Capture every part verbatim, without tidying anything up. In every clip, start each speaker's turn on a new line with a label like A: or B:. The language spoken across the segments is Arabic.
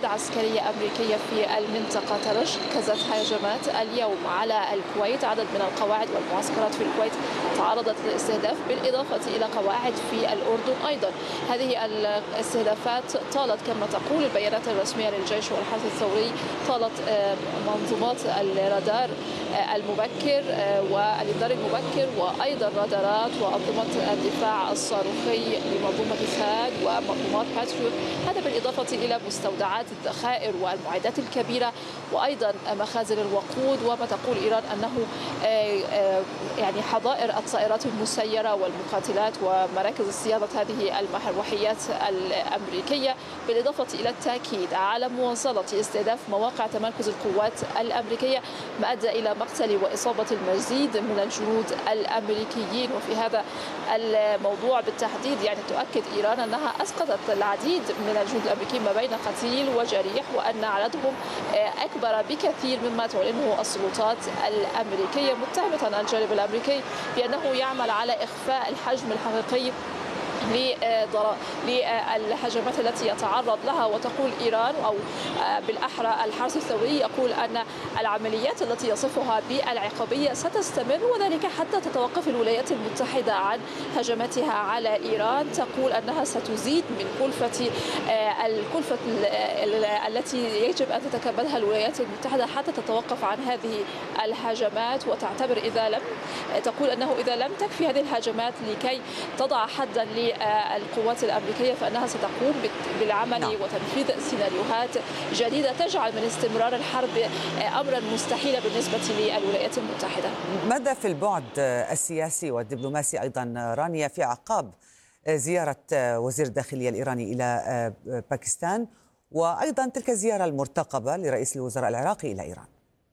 A: قيادة عسكرية أمريكية في المنطقة. تركزت هجمات اليوم على الكويت، عدد من القواعد والمعسكرات في الكويت تعرضت للاستهداف، بالإضافة إلى قواعد في الأردن أيضا. هذه الاستهدافات طالت كما تقول البيانات الرسمية للجيش والحرس الثوري، طالت منظومات الرادار المبكر والإنذار المبكر، وأيضا رادارات وأنظمة الدفاع الصاروخي لمنظومة ثاد ومنظومات باتريوت. هذا بالإضافة إلى مستودعات الذخائر والمعدات الكبيرة، وأيضا مخازن الوقود، وما تقول إيران أنه يعني حظائر الطائرات المسيرة والمقاتلات ومراكز صيانة هذه المروحيات الأمريكية، بالإضافة إلى التأكيد على مواصلة استهداف مواقع تمركز القوات الأمريكية، ما أدى إلى مقتل وإصابة المزيد من الجنود الأمريكيين. وفي هذا الموضوع بالتحديد يعني تؤكد إيران أنها أسقطت العديد من الجنود الأمريكيين ما بين قتيل وجريح، وأن عددهم أكبر بكثير مما تعلنه السلطات الأمريكية، متهمة الجانب الأمريكي بأنه يعمل على إخفاء الحجم الحقيقي للهجمات التي يتعرض لها. وتقول إيران أو بالأحرى الحرس الثوري يقول أن العمليات التي يصفها بالعقابية ستستمر، وذلك حتى تتوقف الولايات المتحدة عن هجماتها على إيران. تقول أنها ستزيد من كلفة الكلفة التي يجب أن تتكبدها الولايات المتحدة حتى تتوقف عن هذه الهجمات، وتعتبر إذا لم تقول أنه إذا لم تكفي هذه الهجمات لكي تضع حدا للقوات الأمريكية فإنها ستقوم بالعمل نعم. وتنفيذ سيناريوهات جديدة تجعل من استمرار الحرب أمرا مستحيلا بالنسبة للولايات المتحدة.
B: ماذا في البعد السياسي والدبلوماسي أيضا رانيا في أعقاب زيارة وزير الداخلية الإيراني إلى باكستان، وأيضا تلك الزيارة المرتقبة لرئيس الوزراء العراقي إلى إيران؟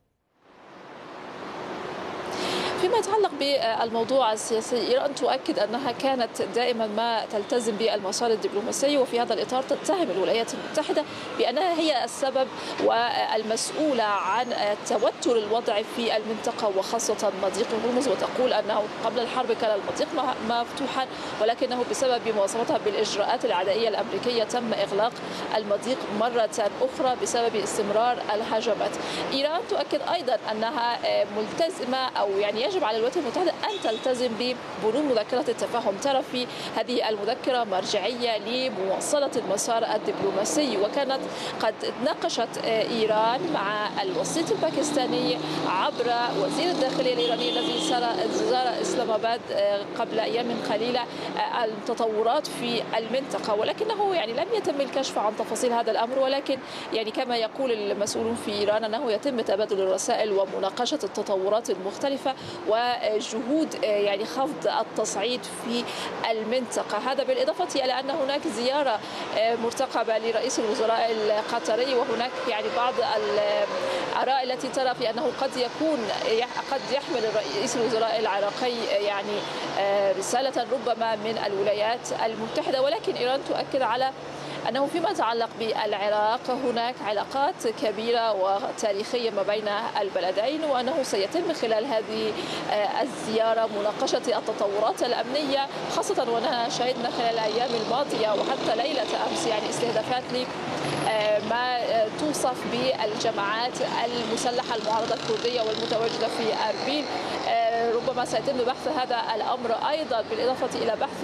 A: فيما يتعلق بالموضوع السياسي، إيران تؤكد أنها كانت دائما ما تلتزم بالمسار الدبلوماسي، وفي هذا الإطار تتهم الولايات المتحدة بأنها هي السبب والمسؤولة عن توتر الوضع في المنطقة وخاصة مضيق هرمز، وتقول أنه قبل الحرب كان المضيق مفتوحا، ولكنه بسبب مواصلتها بالإجراءات العدائية الأمريكية تم إغلاق المضيق مرة أخرى بسبب استمرار الهجمات. إيران تؤكد أيضا أنها ملتزمة أو يعني يجب على الولايات المتحدة أن تلتزم ببنود مذكرة التفاهم. ترى في هذه المذكرة مرجعية لمواصلة المسار الدبلوماسي، وكانت قد ناقشت إيران مع الوسيط الباكستاني عبر وزير الداخلية الإيراني الذي زار إسلام آباد قبل أيام قليلة التطورات في المنطقة، ولكنه يعني لم يتم الكشف عن تفاصيل هذا الأمر، ولكن يعني كما يقول المسؤولون في إيران أنه يتم تبادل الرسائل ومناقشة التطورات المختلفة وجهود يعني خفض التصعيد في المنطقة. هذا بالإضافة إلى أن هناك زيارة مرتقبة لرئيس الوزراء القطري، وهناك يعني بعض الآراء التي ترى في أنه قد يكون قد يحمل رئيس الوزراء العراقي يعني رسالة ربما من الولايات المتحدة، ولكن إيران تؤكد على أنه فيما يتعلق بالعراق هناك علاقات كبيرة وتاريخية ما بين البلدين، وأنه سيتم خلال هذه الزيارة مناقشة التطورات الأمنية، خاصة وأننا شهدنا خلال الأيام الماضية وحتى ليلة أمس يعني استهدافات ما توصف بالجماعات المسلحة المعارضة الكردية والمتواجدة في أربيل. ربما سيتم بحث هذا الأمر أيضا بالإضافة إلى بحث